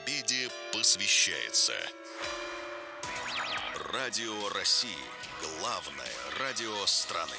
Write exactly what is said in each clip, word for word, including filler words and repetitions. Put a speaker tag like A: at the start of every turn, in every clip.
A: победе посвящается. Радио России. Главное радио страны.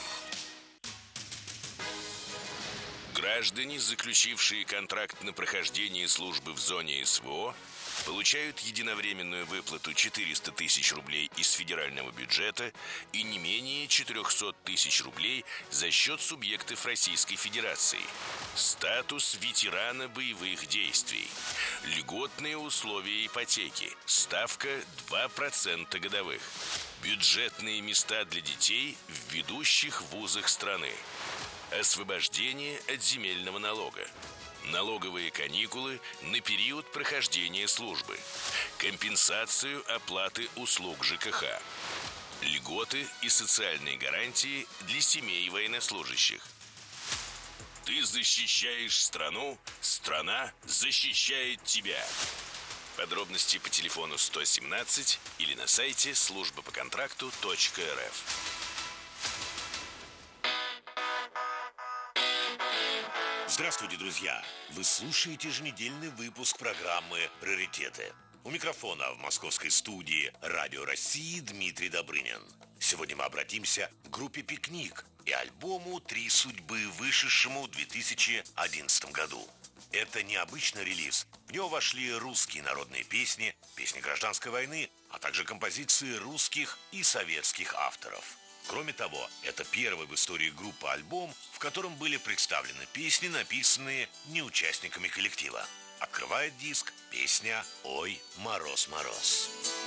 B: Граждане, заключившие контракт на прохождение службы в зоне СВО, получают единовременную выплату четыреста тысяч рублей из федерального бюджета и не менее четыреста тысяч рублей за счет субъектов Российской Федерации. Статус ветерана боевых действий. Льготные условия ипотеки. Ставка два процента годовых. Бюджетные места для детей в ведущих вузах страны. Освобождение от земельного налога. Налоговые каникулы на период прохождения службы. Компенсацию оплаты услуг ЖКХ. Льготы и социальные гарантии для семей военнослужащих. Ты защищаешь страну, страна защищает тебя. Подробности по телефону сто семнадцать или на сайте служба по контракту точка эр эф.
C: Здравствуйте, друзья! Вы слушаете еженедельный выпуск программы «Раритеты». У микрофона в московской студии «Радио России» Дмитрий Добрынин. Сегодня мы обратимся к группе «Пикник» и альбому «Три судьбы», вышедшему в две тысячи одиннадцатом году. Это необычный релиз. В него вошли русские народные песни, песни гражданской войны, а также композиции русских и советских авторов. Кроме того, это первый в истории группы альбом, в котором были представлены песни, написанные не участниками коллектива. Открывает диск песня «Ой, мороз, мороз».